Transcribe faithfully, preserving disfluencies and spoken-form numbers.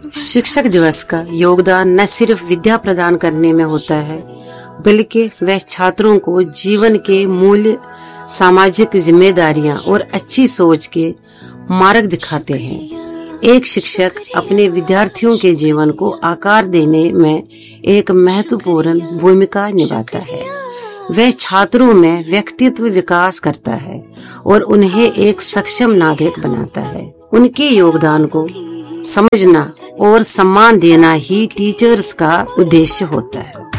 शिक्षक दिवस का योगदान न सिर्फ विद्या प्रदान करने में होता है, बल्कि वह छात्रों को जीवन के मूल्य, सामाजिक जिम्मेदारियां और अच्छी सोच के मार्ग दिखाते हैं। एक शिक्षक अपने विद्यार्थियों के जीवन को आकार देने में एक महत्वपूर्ण भूमिका निभाता है। वह छात्रों में व्यक्तित्व विकास करता है और उन्हें एक सक्षम नागरिक बनाता है। उनके योगदान को समझना और सम्मान देना ही टीचर्स का उद्देश्य होता है।